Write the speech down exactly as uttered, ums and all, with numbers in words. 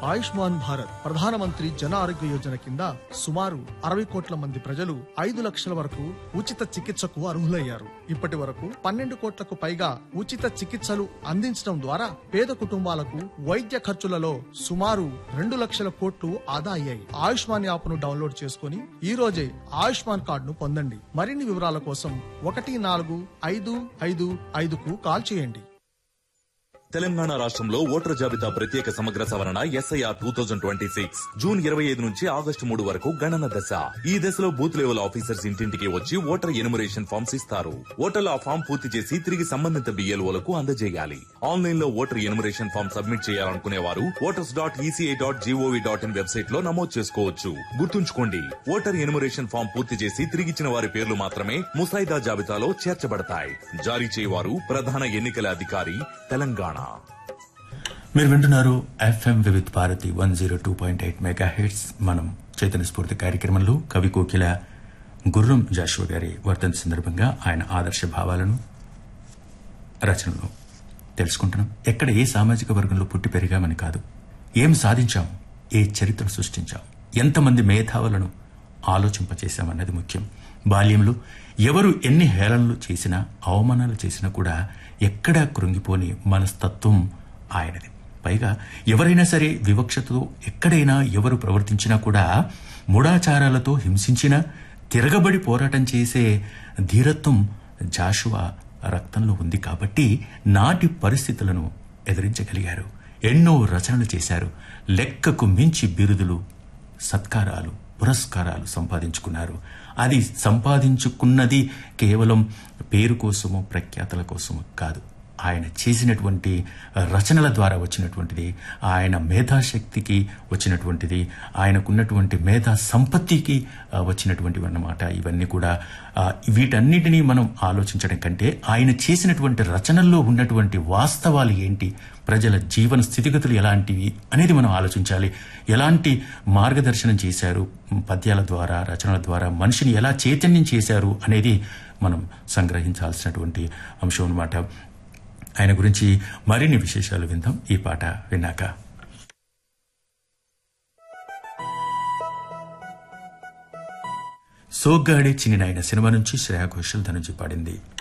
ఆయుష్మాన్ భారత్ ప్రధానమంత్రి జన ఆరోగ్య యోజన కింద సుమారు అరవై కోట్ల మంది ప్రజలు ఐదు లక్షల వరకు ఉచిత చికిత్సకు అర్హులయ్యారు. ఇప్పటి వరకు పన్నెండు కోట్లకు పైగా ఉచిత చికిత్సలు అందించడం ద్వారా పేద కుటుంబాలకు వైద్య ఖర్చులలో సుమారు రెండు లక్షల కోట్లు ఆదా అయ్యాయి. ఆయుష్మాన్ యాప్ ను డౌన్లోడ్ చేసుకుని ఈ రోజే ఆయుష్మాన్ కార్డును పొందండి. మరిన్ని వివరాల కోసం ఒకటి నాలుగు ఐదు ఐదు ఐదుకు కాల్ చేయండి. తెలంగాణ రాష్ట్రంలో ఓటర్ జాబితా ప్రత్యేక సమగ్ర సవరణ SIR two thousand twenty six June ఇరవై ఐదు నుంచి ఆగస్టు మూడు వరకు గణన దశ. ఈ దశలో బూత్ లెవెల్ ఆఫీసర్స్ ఇంటింటికి వచ్చి ఓటర్ ఎనుమరేషన్ ఫామ్స్ ఇస్తారు. ఓటర్లు ఆ ఫామ్ పూర్తి చేసి తిరిగి సంబంధిత బిఎల్ఓలకు అందజేయాలి. ఆన్లైన్ లో ఓటర్ ఎనుమరేషన్ ఫామ్ సబ్మిట్ చేయాలనుకునే వారు voters dot ECI dot GOV dot in website లో నమోదు చేసుకోవచ్చు. గుర్తుంచుకోండి, ఓటర్ ఎనుమరేషన్ ఫామ్ పూర్తి చేసి తిరిగిచ్చిన వారి పేర్లు మాత్రమే ముసాయిదా జాబితాలో చేర్చబడతాయి. జారీ చేయవారు ప్రధాన ఎన్నికల అధికారి, తెలంగాణ. మీరు వింటున్నారు FM Vividh Bharati one zero two point eight mega heads. మనం చైతన్య స్ఫూర్తి కార్యక్రమంలో కవి కోకిల గుర్రం జాషువా గారి వర్ధంతి సందర్భంగా ఆయన ఆదర్శ భావాలను, రచనలు తెలుసుకుంటున్నాం. ఎక్కడ ఏ సామాజిక వర్గంలో పుట్టి పెరిగామని కాదు, ఏం సాధించాం, ఏ చరిత్ర సృష్టించాం, ఎంతమంది మేధావులను ఆలోచింపచేశామన్నది ముఖ్యం. బాల్యంలో ఎవరు ఎన్ని హేళనలు చేసినా, అవమానాలు చేసినా కూడా ఎక్కడా కృంగిపోని మనస్తత్వం ఆయనది. పైగా ఎవరైనా సరే వివక్షతో ఎక్కడైనా ఎవరు ప్రవర్తించినా కూడా, మూఢాచారాలతో హింసించినా తిరగబడి పోరాటం చేసే ధీరత్వం జాషువా రక్తంలో ఉంది. కాబట్టి నాటి పరిస్థితులను ఎదిరించగలిగారు. ఎన్నో రచనలు చేశారు. లెక్కకు మించి బిరుదులు, సత్కారాలు, పురస్కారాలు సంపాదించుకున్నారు. అది సంపాదించుకున్నది కేవలం పేరు కోసమో ప్రఖ్యాతల కోసమో కాదు, ఆయన చేసినటువంటి రచనల ద్వారా వచ్చినటువంటిది, ఆయన మేధాశక్తికి వచ్చినటువంటిది, ఆయనకున్నటువంటి మేధా సంపత్తికి వచ్చినటువంటివి అన్నమాట. ఇవన్నీ కూడా వీటన్నిటినీ మనం ఆలోచించడం కంటే ఆయన చేసినటువంటి రచనల్లో ఉన్నటువంటి వాస్తవాలు ఏంటి, ప్రజల జీవన స్థితిగతులు ఎలాంటివి అనేది మనం ఆలోచించాలి. ఎలాంటి మార్గదర్శనం చేశారు పద్యాల ద్వారా, రచనల ద్వారా, మనిషిని ఎలా చైతన్యం చేశారు అనేది మనం సంగ్రహించాల్సినటువంటి అంశం అన్నమాట. ఆయన గురించి మరిన్ని విశేషాలు విందాం ఈ పాట విన్నాక. సోగ్గాడే చిన్ని నాయన సినిమా నుంచి శ్రేయా ఘోషల్ ధనుంజి పాడింది.